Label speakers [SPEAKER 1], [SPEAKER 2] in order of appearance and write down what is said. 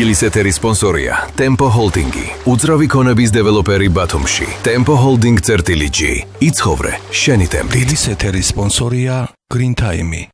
[SPEAKER 1] დილის ეთერის სპონსორია Tempo Holding-ი, უძრავი ქონების დეველოპერი ბათუმში. Tempo Holding-G. იცხოვრე შენი ტემპით.
[SPEAKER 2] დილის ეთერის სპონსორია Green Time-ი.